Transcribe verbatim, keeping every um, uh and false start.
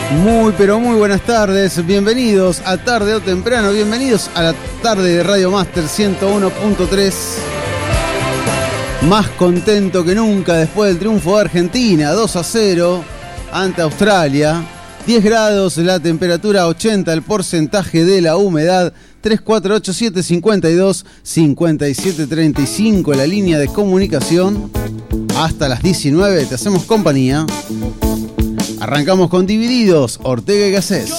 Muy pero muy buenas tardes, bienvenidos a Tarde o Temprano, bienvenidos a la tarde de Radio Master ciento uno punto tres. Más contento que nunca después del triunfo de Argentina, dos a cero ante Australia. diez grados la temperatura, ochenta el porcentaje de la humedad. Tres cuatro ocho siete cinco dos cinco siete tres cinco la línea de comunicación. Hasta las diecinueve te hacemos compañía. Arrancamos con Divididos, Ortega y Gasset.